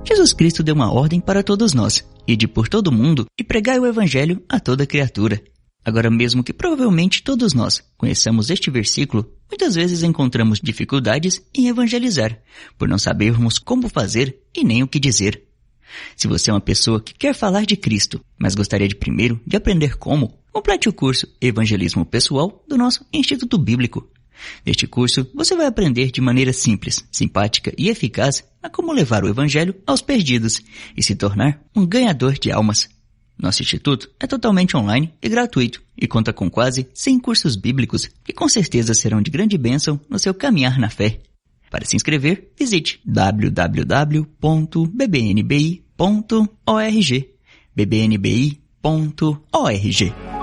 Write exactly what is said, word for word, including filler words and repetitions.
Jesus Cristo deu uma ordem para todos nós, ide por todo o mundo e pregai o Evangelho a toda criatura. Agora, mesmo que provavelmente todos nós conheçamos este versículo, muitas vezes encontramos dificuldades em evangelizar, por não sabermos como fazer e nem o que dizer. Se você é uma pessoa que quer falar de Cristo, mas gostaria de primeiro de aprender como, complete o curso Evangelismo Pessoal do nosso Instituto Bíblico. Neste curso, você vai aprender de maneira simples, simpática e eficaz a como levar o Evangelho aos perdidos e se tornar um ganhador de almas. Nosso instituto é totalmente online e gratuito e conta com quase cem cursos bíblicos que com certeza serão de grande bênção no seu caminhar na fé. Para se inscrever, visite w w w ponto b b n b i ponto org b b n b i ponto org.